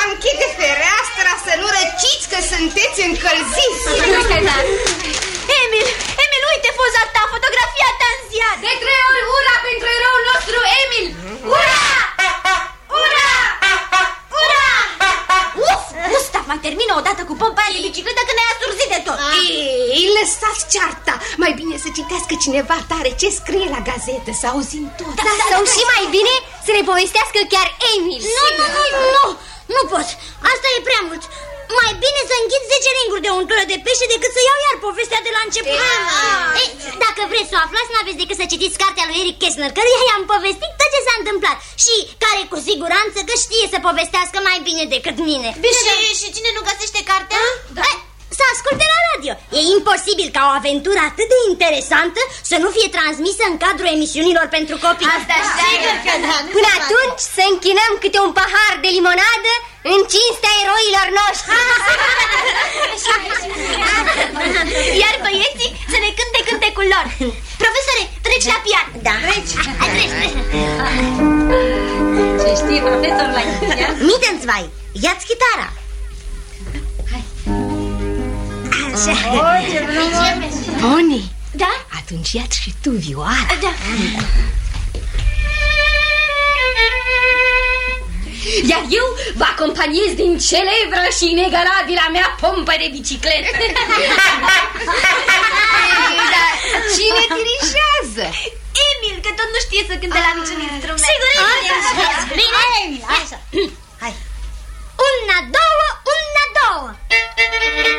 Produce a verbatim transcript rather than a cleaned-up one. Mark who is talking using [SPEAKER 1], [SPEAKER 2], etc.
[SPEAKER 1] închide fereastra să nu răciți că sunteți încălziți.
[SPEAKER 2] Emil, Emil, uite poza ta, fotografia ta în ziar.
[SPEAKER 3] De trei ori ura pentru eroul nostru, Emil! Ura! Ura! Ura!
[SPEAKER 2] Uf, Gustav, mai termină odată cu pompa aia de bicicletă că ne-ai asurzit de tot.
[SPEAKER 1] Ei, lăsați cearta. Mai bine să citească cineva tare ce scrie la gazetă, să auzim tot.
[SPEAKER 4] Da, sau și mai bine să ne povestească chiar Emil.
[SPEAKER 2] Nu, nu, nu, nu, nu pot. Asta e prea mult. Mai bine să înghit zece ringuri de untură de pește decât să iau iar povestea de la început.
[SPEAKER 4] Ei, dacă vreți să o aflați, n-aveți decât să citiți cartea lui Eric Kästner, căruia i-am povestit tot ce s-a întâmplat și care cu siguranță că știe să povestească mai bine decât mine.
[SPEAKER 2] Și, și cine nu găsește cartea?
[SPEAKER 4] Da. Să asculte la radio. E imposibil ca o aventură atât de interesantă să nu fie transmisă în cadrul emisiunilor pentru copii.
[SPEAKER 2] Asta sigur că da.
[SPEAKER 4] Până atunci să închinăm câte un pahar de limonadă în cinstea eroilor noștri.
[SPEAKER 2] Iar băieții să ne cânte cântecul lor. Profesore, treci la pian.
[SPEAKER 4] Da.
[SPEAKER 2] Treci. Hai, treci, treci.
[SPEAKER 3] Ce știe profesor la pian?
[SPEAKER 4] Mittenzwei, ia-ți chitara.
[SPEAKER 1] Oh, ce Boni,
[SPEAKER 2] da?
[SPEAKER 1] atunci ia-ți și tu vioara.
[SPEAKER 2] Da.
[SPEAKER 3] Iar eu vă acompaniez din celebră și inegalabilă mea pompă de bicicletă.
[SPEAKER 1] Dar cine dirigează?
[SPEAKER 2] Emil, că tot nu știe să cânte la niciun instrument.
[SPEAKER 4] Sigur, Emil.